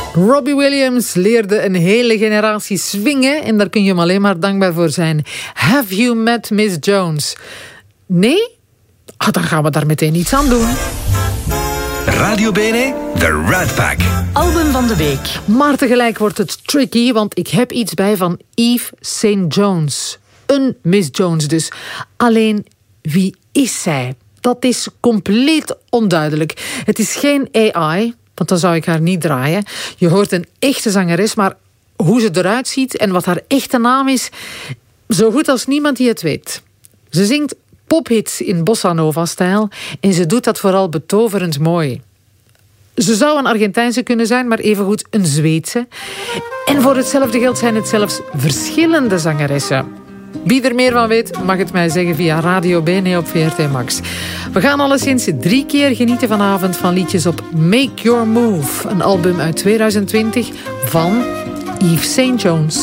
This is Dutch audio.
Robbie Williams leerde een hele generatie swingen en daar kun je hem alleen maar dankbaar voor zijn. Have you met Miss Jones? Nee? Dan gaan we daar meteen iets aan doen. Radio Bene, The Rat Pack. Album van de week. Maar tegelijk wordt het tricky, want ik heb iets bij van Eve St. Jones. Een Miss Jones dus. Alleen, wie is zij? Dat is compleet onduidelijk. Het is geen AI, want dan zou ik haar niet draaien. Je hoort een echte zangeres, maar hoe ze eruit ziet en wat haar echte naam is, zo goed als niemand die het weet. Ze zingt pophits in bossa nova-stijl en ze doet dat vooral betoverend mooi. Ze zou een Argentijnse kunnen zijn, maar evengoed een Zweedse. En voor hetzelfde geld zijn het zelfs verschillende zangeressen. Wie er meer van weet, mag het mij zeggen via Radio Bene op VRT Max. We gaan alleszins 3 keer genieten vanavond van liedjes op Make Your Move, een album uit 2020 van Eve St. Jones.